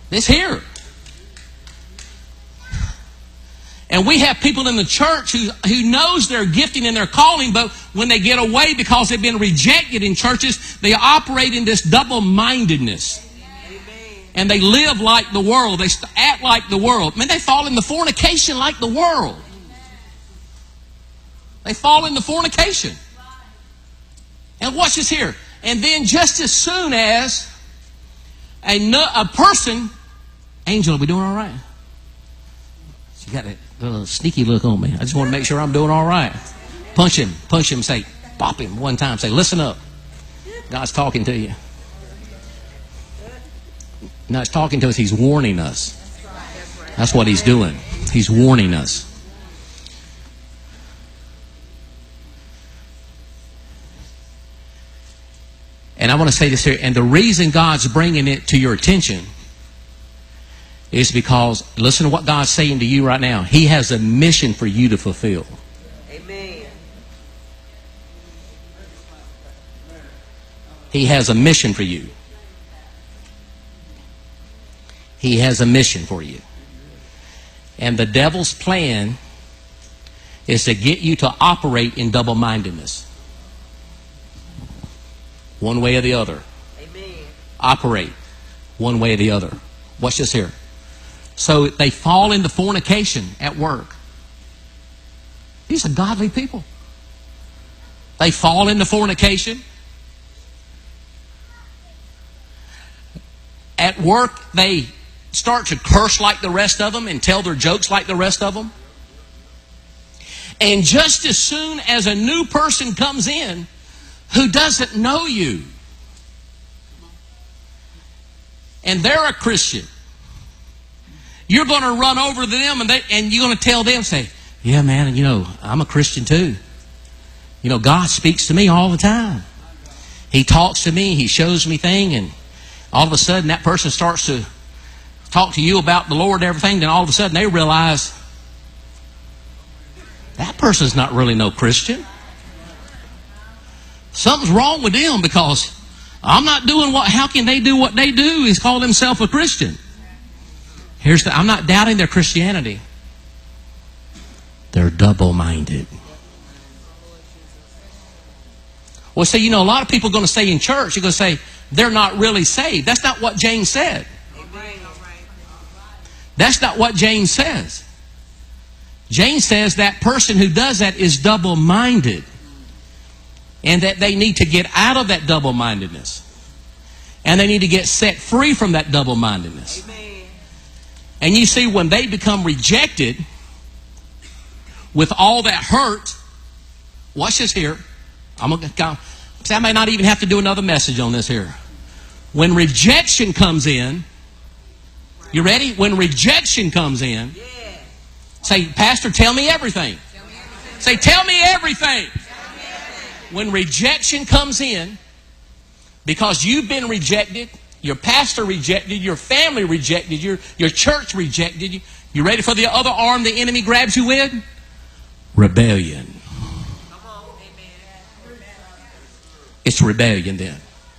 It's here. And we have people in the church who knows their gifting and their calling, but when they get away because they've been rejected in churches, they operate in this double-mindedness. And they live like the world. They act like the world. Man, they fall into fornication like the world. They fall into fornication. And watch this here. And then just as soon as a person, Angel, are we doing all right? She got that little sneaky look on me. I just want to make sure I'm doing all right. Punch him, say, pop him one time. Say, listen up. God's talking to you. No, He's talking to us. He's warning us. That's what He's doing. He's warning us. And I want to say this here. And the reason God's bringing it to your attention is because, listen to what God's saying to you right now. He has a mission for you to fulfill. Amen. He has a mission for you. He has a mission for you. And the devil's plan is to get you to operate in double-mindedness. One way or the other. Amen. Operate one way or the other. Watch this here. So they fall into fornication at work. These are godly people. They fall into fornication. At work, they start to curse like the rest of them and tell their jokes like the rest of them. And just as soon as a new person comes in who doesn't know you, and they're a Christian, you're going to run over to them and you're going to tell them, say, yeah, man, I'm a Christian too. God speaks to me all the time. He talks to me. He shows me things. And all of a sudden that person starts to talk to you about the Lord and everything. Then all of a sudden they realize that person's not really no Christian. Something's wrong with them because I'm not doing how can they do what they do is call themselves a Christian. I'm not doubting their Christianity. They're double-minded. Well, see, a lot of people are going to say in church, you're going to say, they're not really saved. That's not what James said. That's not what James says. James says that person who does that is double-minded. And that they need to get out of that double-mindedness. And they need to get set free from that double-mindedness. Amen. And you see, when they become rejected with all that hurt, watch this here. I may not even have to do another message on this here. When rejection comes in, you ready? When rejection comes in, say, Pastor, tell me everything. Say, tell me everything. When rejection comes in, because you've been rejected, your pastor rejected, your family rejected, your church rejected you. You ready for the other arm the enemy grabs you with? Rebellion. It's rebellion then.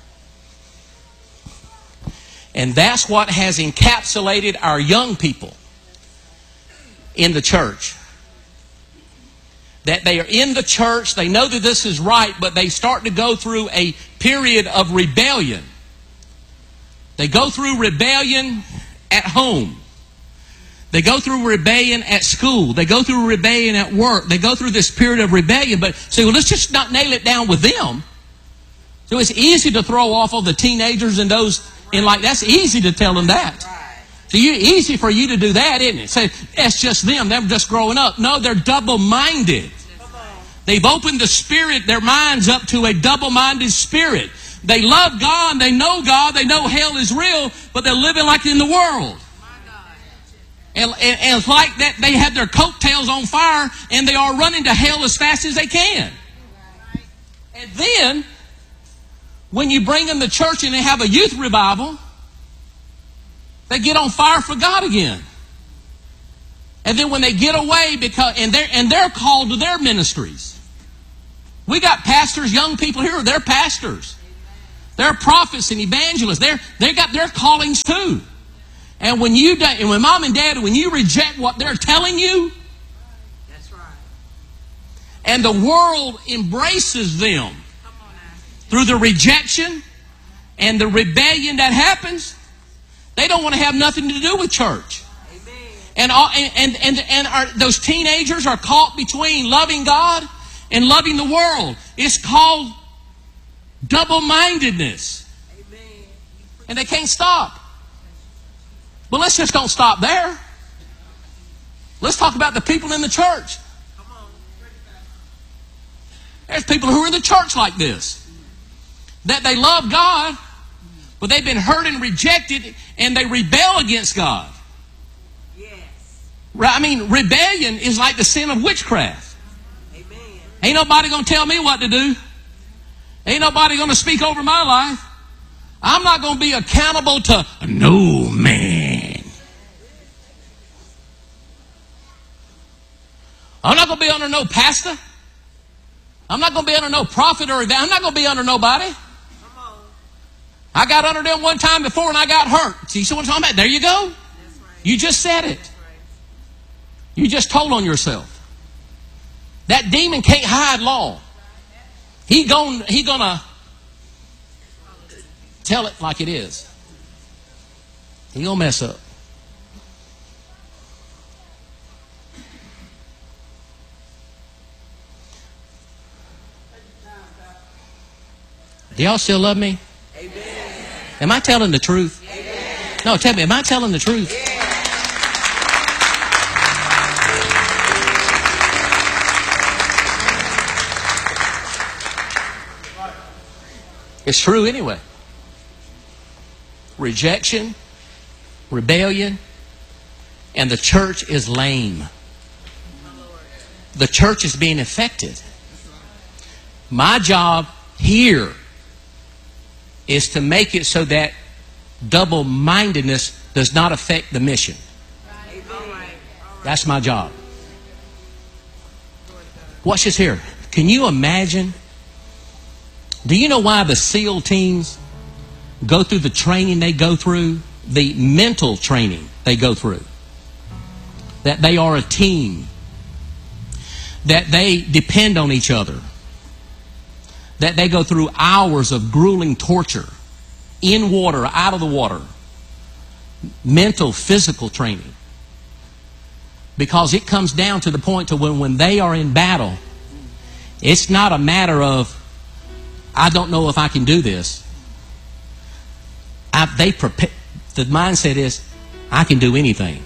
And that's what has encapsulated our young people in the church. That they are in the church, they know that this is right, but they start to go through a period of rebellion. They go through rebellion at home. They go through rebellion at school. They go through rebellion at work. They go through this period of rebellion, but say, well, let's just not nail it down with them. So it's easy to throw off all the teenagers and those in that's easy to tell them that. So easy for you to do that, isn't it? Say, it's just them. They're just growing up. No, they're double-minded. They've opened their minds up to a double-minded spirit. They love God. They know hell is real, but they're living like in the world. And it's like that they have their coattails on fire and they are running to hell as fast as they can. And then, when you bring them to church and they have a youth revival, they get on fire for God again. And then when they get away, they're called to their ministries. We got pastors, young people here, they're pastors. They're prophets and evangelists. They got their callings too. And when mom and dad, when you reject what they're telling you, That's right. and the world embraces them through the rejection and the rebellion that happens, they don't want to have nothing to do with church. Amen. Those teenagers are caught between loving God and loving the world. It's called double-mindedness. Amen. And they can't stop. But let's just don't stop there. Let's talk about the people in the church. Come on. There's people who are in the church like this. That they love God, but they've been hurt and rejected, and they rebel against God. Yes. I mean, rebellion is like the sin of witchcraft. Amen. Ain't nobody going to tell me what to do. Ain't nobody going to speak over my life. I'm not going to be accountable to no man. I'm not going to be under no pastor. I'm not going to be under no prophet or evangelist. I'm not going to be under nobody. Come on. I got under them one time before and I got hurt. See what I'm talking about? There you go. That's right. You just said it. That's right. You just told on yourself. That demon can't hide long. He gonna tell it like it is. He gonna mess up. Do y'all still love me? Amen. Am I telling the truth? Amen. No, tell me, am I telling the truth? It's true anyway. Rejection, rebellion, and the church is lame. The church is being affected. My job here is to make it so that double-mindedness does not affect the mission. That's my job. Watch this here. Can you imagine? Do you know why the SEAL teams go through the training they go through? The mental training they go through. That they are a team. That they depend on each other. That they go through hours of grueling torture. In water, out of the water. Mental, physical training. Because it comes down to the point to when they are in battle, it's not a matter of, I don't know if I can do this. The mindset is, I can do anything.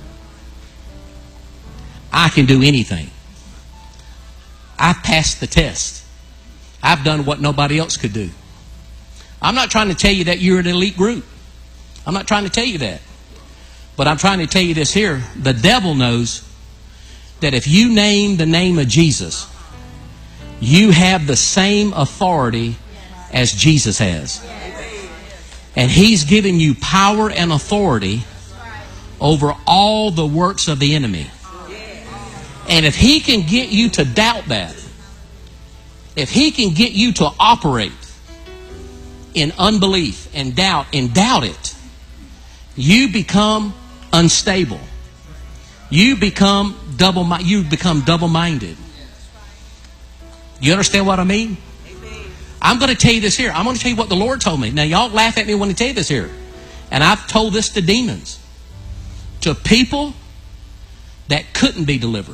I can do anything. I've passed the test. I've done what nobody else could do. I'm not trying to tell you that you're an elite group. I'm not trying to tell you that. But I'm trying to tell you this here. The devil knows that if you name the name of Jesus, you have the same authority as Jesus has. And he's given you power and authority over all the works of the enemy. And if he can get you to doubt that, if he can get you to operate in unbelief and doubt it, you become unstable. You become double-minded. You understand what I mean? I'm going to tell you this here. I'm going to tell you what the Lord told me. Now, y'all laugh at me when I tell you this here. And I've told this to demons. To people that couldn't be delivered.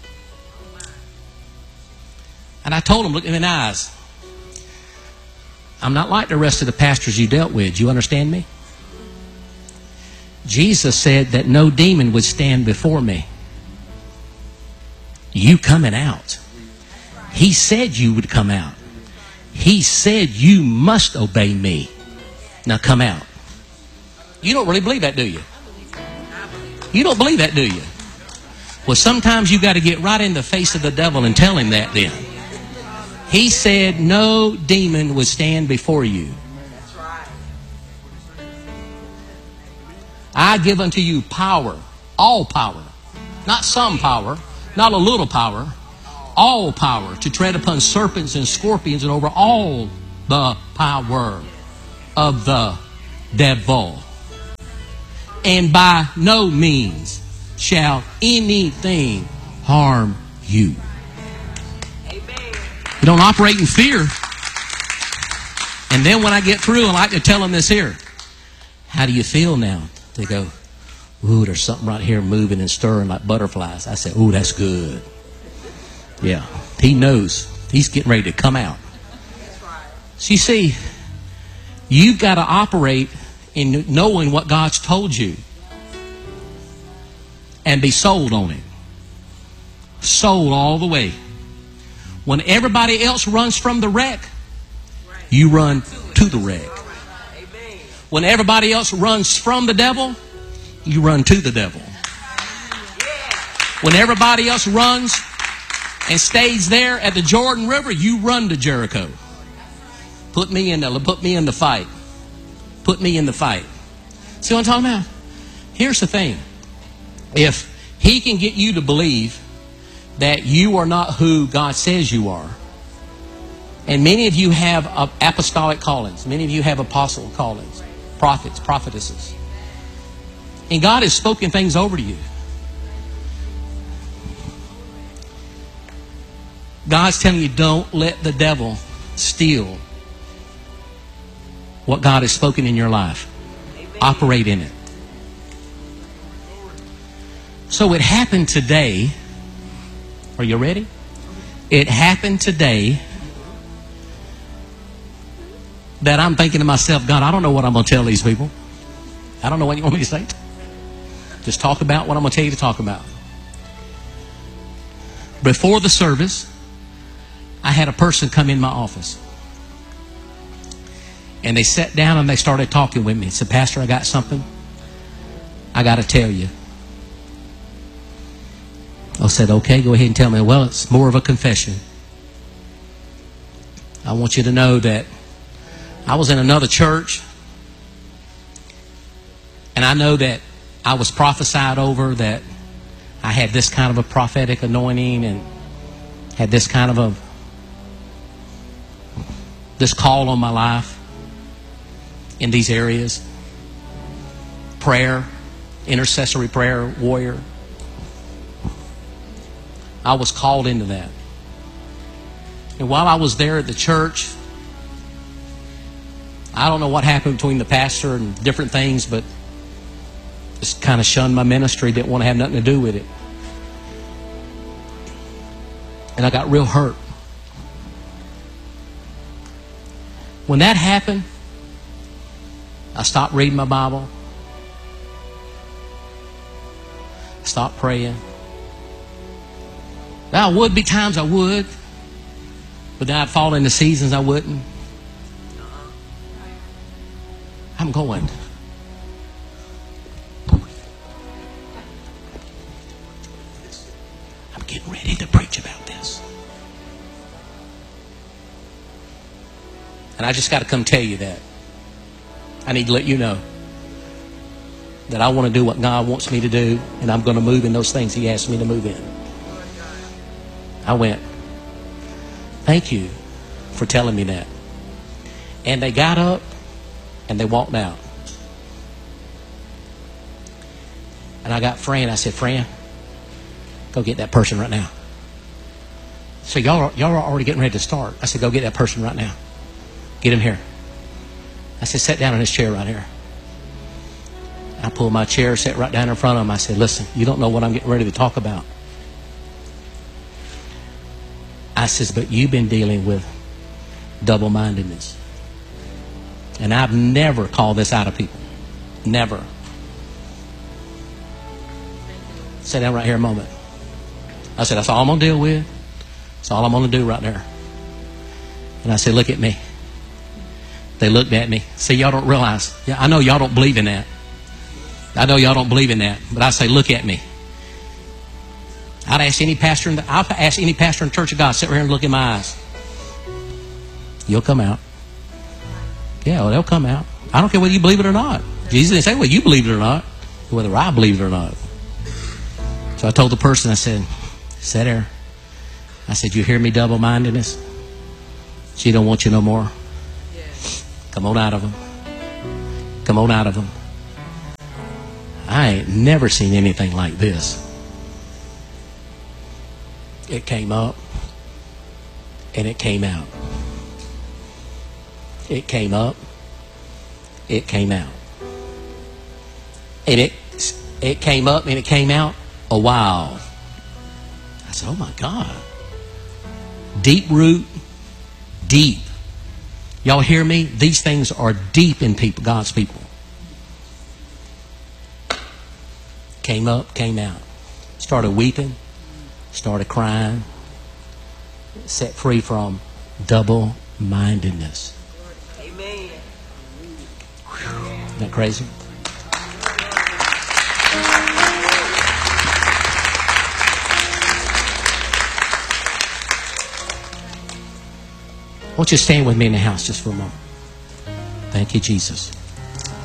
And I told them, look in the eyes. I'm not like the rest of the pastors you dealt with. You understand me? Jesus said that no demon would stand before me. You coming out. He said you would come out. He said you must obey me. Now come out. You don't really believe that, do you? You don't believe that, do you? Well, sometimes you got to get right in the face of the devil and tell him that then. He said no demon would stand before you. I give unto you power, all power, not some power, not a little power, all power to tread upon serpents and scorpions and over all the power of the devil. And by no means shall anything harm you. Amen. You don't operate in fear. And then when I get through, I like to tell them this here. How do you feel now? They go, ooh, there's something right here moving and stirring like butterflies. I say, ooh, that's good. Yeah. He knows. He's getting ready to come out. That's right. So you see, you've got to operate in knowing what God's told you. And be sold on it. Sold all the way. When everybody else runs from the wreck, you run to the wreck. Amen. When everybody else runs from the devil, you run to the devil. When everybody else runs and stays there at the Jordan River, you run to Jericho. Put me in the fight. Put me in the fight. See what I'm talking about? Here's the thing. If he can get you to believe that you are not who God says you are, and many of you have apostolic callings, many of you have apostle callings, prophets, prophetesses, and God has spoken things over to you. God's telling you, don't let the devil steal what God has spoken in your life. Operate in it. So it happened today. Are you ready? It happened today that I'm thinking to myself, God, I don't know what I'm going to tell these people. I don't know what you want me to say. Just talk about what I'm going to tell you to talk about. Before the service, I had a person come in my office. And they sat down and they started talking with me. Said, Pastor, I got something I got to tell you. I said, okay, go ahead and tell me. Well, it's more of a confession. I want you to know that I was in another church, and I know that I was prophesied over that I had this kind of a prophetic anointing and had this kind of this call on my life in these areas. Prayer, intercessory prayer, warrior. I was called into that. And while I was there at the church, I don't know what happened between the pastor and different things, but just kind of shunned my ministry, didn't want to have nothing to do with it. And I got real hurt. When that happened, I stopped reading my Bible. I stopped praying. Now, there would be times I would, but then I'd fall into seasons I wouldn't. I'm going. I'm getting ready to preach about this. And I just got to come tell you that. I need to let you know that I want to do what God wants me to do, and I'm going to move in those things He asked me to move in. I went, thank you for telling me that. And they got up and they walked out. And I got Fran. I said, Fran, go get that person right now. So y'all are already getting ready to start. I said, go get that person right now. Get him here. I said, sit down in his chair right here. I pulled my chair, sat right down in front of him. I said, listen, you don't know what I'm getting ready to talk about. I says, but you've been dealing with double-mindedness. And I've never called this out of people. Never. Sit down right here a moment. I said, that's all I'm going to deal with. That's all I'm going to do right there. And I said, look at me. They looked at me. See, y'all don't realize. Yeah, I know y'all don't believe in that. I know y'all don't believe in that. But I say, look at me. I'll ask any pastor in the Church of God, sit right here and look in my eyes. You'll come out. Yeah, well, they'll come out. I don't care whether you believe it or not. Jesus didn't say whether you believe it or not, whether I believe it or not. So I told the person, I said, sit there. I said, you hear me, double-mindedness? She don't want you no more. Come on out of them. Come on out of them. I ain't never seen anything like this. It came up and it came out. It came up. It came out. And it came up and it came out a while. I said, oh my God. Deep root, deep. Y'all hear me? These things are deep in people, God's people. Came up, came out. Started weeping. Started crying. Set free from double-mindedness. Amen. Isn't that crazy? Won't you stand with me in the house just for a moment? Thank you, Jesus.